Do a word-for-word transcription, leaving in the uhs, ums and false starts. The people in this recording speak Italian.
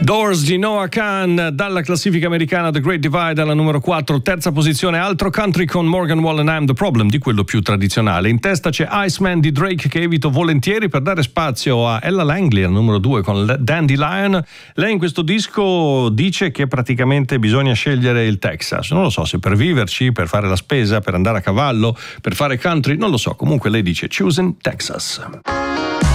Doors di Noah Kahan, dalla classifica americana The Great Divide alla numero quattro, terza posizione altro country con Morgan Wallen, I'm the Problem, di quello più tradizionale. In testa c'è Iceman di Drake, che evito volentieri per dare spazio a Ella Langley al numero due con Dandelion. Lei in questo disco dice che praticamente bisogna scegliere il Texas, non lo so se per viverci, per fare la spesa, per andare a cavallo, per fare country, non lo so, comunque lei dice Choosing Texas.